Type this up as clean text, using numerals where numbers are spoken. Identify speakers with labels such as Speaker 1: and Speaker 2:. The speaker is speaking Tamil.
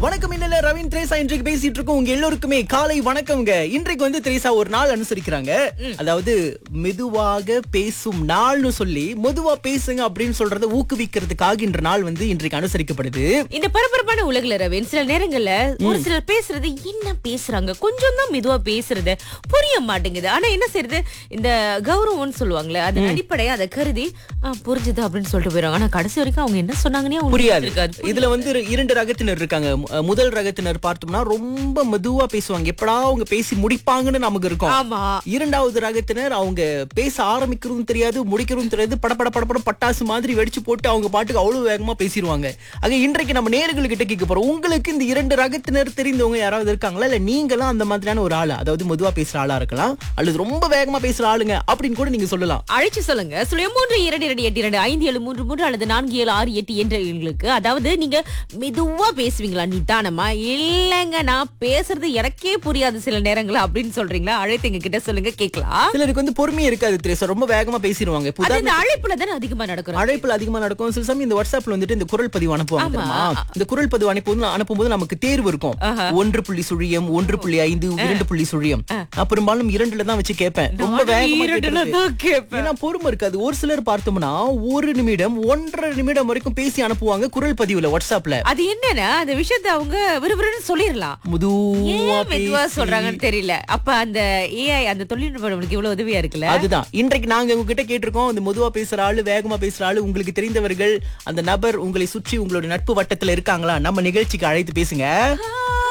Speaker 1: வணக்கம். இன்னல ரவீன் திரேசா இன்றைக்கு பேசிட்டு இருக்கோம். உங்க எல்லோருக்குமே காலை வணக்கம்ங்க. இன்றைக்கு வந்து திரேசா ஒரு நாள் அனுசரிக்கிறாங்க. அதாவது மெதுவாக பேசும் நாள்னு சொல்லி மெதுவா பேசுங்க அப்படின்னு சொல்றதை ஊக்குவிக்கிறதுக்காக இன்ற நாள் வந்து இன்றைக்கு அனுசரிக்கப்படுது.
Speaker 2: இந்த பரபரப்பான உலகில ரவீன் சில நேரங்கள்ல ஒரு சிலர் பேசுறது என்ன பேசுறாங்க, கொஞ்சம் தான் மெதுவா பேசுறது புரிய மாட்டேங்குது. ஆனா என்ன செய்யறது, இந்த கௌரவம்னு சொல்லுவாங்கல்ல, அதன் அடிப்படையா அதை கருதி புரிஞ்சுது அப்படின்னு சொல்லிட்டு போயிடுவாங்க. ஆனா கடைசி வரைக்கும் அவங்க என்ன சொன்னாங்கன்னே அவங்களுக்கு
Speaker 1: புரியாது.
Speaker 2: இருக்காது.
Speaker 1: இதுல வந்து இரண்டு ரகத்தினர் இருக்காங்க. முதல் ரகத்தினர் பார்த்தோம்னா ரொம்ப மெதுவா பேசுவாங்க, எப்படா அவங்க பேசி முடிப்பாங்கன்னு நமக்கு இருக்கும்.
Speaker 2: ஆமா.
Speaker 1: இரண்டாவது ரகத்தினர் அவங்க பேச ஆரம்பிக்கிறதும் தெரியாது, முடிக்கிறதும் தெரியாது, படபட படபட பட்டாசு மாதிரி வெடிச்சு போட்டு அவங்க பாட்டுக்கு அவ்வளவு வேகமா பேசிடுவாங்க. ஆக இன்றைக்கு நம்ம நேயர்கள் கிட்ட கேட்க போறோம், உங்களுக்கு இந்த இரண்டு ரகத்தினர் தெரிந்தவங்க யாராவது இருக்காங்களா, இல்ல நீங்களும் அந்த மாதிரியான ஒரு ஆளா, அதாவது மெதுவா பேசுற ஆளா இருக்கலாம் அல்லது ரொம்ப வேகமா பேசுற ஆளுங்க அப்படின்னு கூட நீங்க சொல்லலாம்.
Speaker 2: அழைச்சு சொல்லுங்க. 332282573 அல்லது 4768 என்ற எண்களுக்கு. அதாவது நீங்க மெதுவா பேசுவீங்களா, நிதானமா? இல்லங்க நான் பேசுறது எனக்கே புரியாது சில நேரங்கள அப்படின்னு சொல்றீங்களா? அழைத்து எங்க கிட்ட சொல்லுங்க, கேட்கலாம்.
Speaker 1: சிலருக்கு வந்து பொறுமையே இருக்காது திரேசா, ரொம்ப வேகமா பேசிடுவாங்க.
Speaker 2: அது இந்த அழைப்புல தானே அதிகமா நடக்கும்.
Speaker 1: அழைப்புல அதிகமா நடக்கும். சில சமயம் இந்த வாட்ஸ்அப்ல வந்துட்டு இந்த குரல் பதிவு அனுப்புவாங்க தெரியுமா? இந்த குரல் பதிவு அனுப்பும்போது நமக்கு தேர்வு இருக்கும். 1.0 1.5 2.0. பெரும்பாலும் 2ல தான் வச்சு கேட்பேன். ரொம்ப வேகமா கேட்பேன். ஏன்னா பொறுமை இருக்காது. ஒரு சிலர் பார்த்தோம்னா 1 நிமிடம் 1.5 நிமிடம் வரைக்கும் பேசி அனுப்புவாங்க குரல் பதிவுல வாட்ஸ்அப்ல.
Speaker 2: அது என்னன்னா அந்த விஷயத்தை அவங்க விறுவிறுன்னு சொல்லிடலாம். மெதுவா சொல்றாங்கன்னு தெரியல. அப்ப அந்த ஏஐ அந்த தொழில்நுட்பம் நம்மளுக்கு இவ்வளவு உதவியா இருக்குல்ல.
Speaker 1: அதுதான் இன்றைக்கு நாங்க உங்ககிட்ட கேட்டிருக்கோம். இந்த மெதுவா பேசுற ஆளு, வேகமா பேசுற ஆளு, உங்களுக்கு தெரிந்தவர்கள், அந்த நபர் உங்களை சுற்றி உங்களுடைய நட்பு வட்டத்துல இருக்காங்களா? நம்ம நிகழ்ச்சிக்கு அழைத்து பேசுங்க.